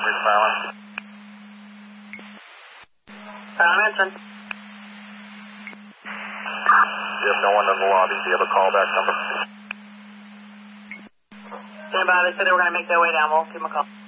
Reach Maryland. I'm answering. You have no one in the lobby. Do you have a callback number? Stand by. They said they were going to make their way down. We'll give them a call.